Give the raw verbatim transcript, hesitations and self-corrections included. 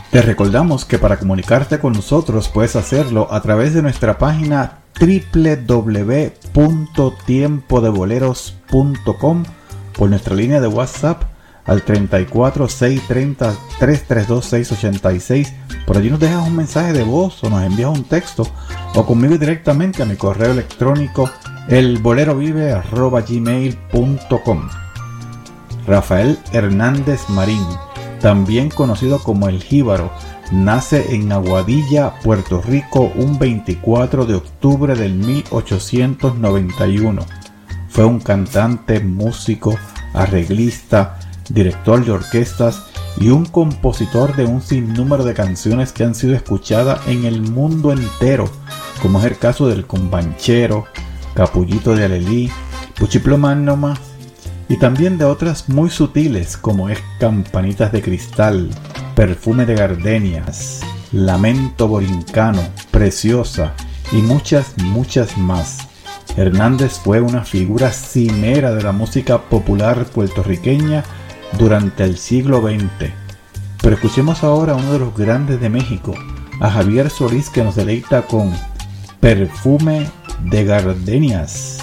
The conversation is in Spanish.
Te recordamos que para comunicarte con nosotros puedes hacerlo a través de nuestra página doble u doble u doble u punto tiempo de boleros punto com, por nuestra línea de WhatsApp al treinta y cuatro, seiscientos treinta, trescientos treinta y dos, seiscientos ochenta y seis. Por allí nos dejas un mensaje de voz o nos envías un texto, o conmigo directamente a mi correo electrónico elbolerovive arroba gmail punto com. Rafael Hernández Marín, también conocido como El Jíbaro, nace en Aguadilla, Puerto Rico, un veinticuatro de octubre del mil ochocientos noventa y uno. Fue un cantante, músico, arreglista, director de orquestas y un compositor de un sinnúmero de canciones que han sido escuchadas en el mundo entero, como es el caso del Combanchero, Capullito de Alelí, Puchiplománoma, y también de otras muy sutiles como es Campanitas de Cristal, Perfume de Gardenias, Lamento Borincano, Preciosa y muchas, muchas más. Hernández fue una figura cimera de la música popular puertorriqueña durante el siglo veinte. Pero escuchemos ahora a uno de los grandes de México, a Javier Solís, que nos deleita con Perfume de Gardenias.